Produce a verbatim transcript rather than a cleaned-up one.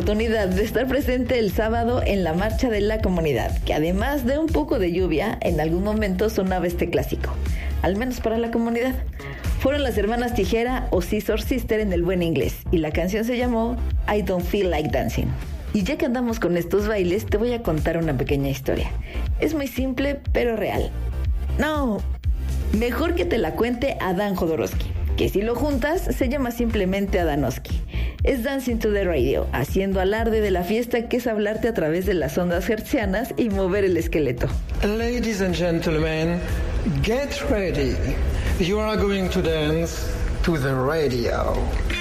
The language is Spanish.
oportunidad de estar presente el sábado en la marcha de la comunidad, que además de un poco de lluvia, en algún momento sonaba este clásico, al menos para la comunidad. Fueron las hermanas Tijera o Scissor Sister en el buen inglés, y la canción se llamó I Don't Feel Like Dancing. Y ya que andamos con estos bailes, te voy a contar una pequeña historia. Es muy simple, pero real. No, mejor que te la cuente Adán Jodorowsky, que si lo juntas, se llama simplemente Adanoski. Es Dancing to the Radio, haciendo alarde de la fiesta que es hablarte a través de las ondas hertzianas y mover el esqueleto. Ladies and gentlemen, get ready. You are going to dance to the radio.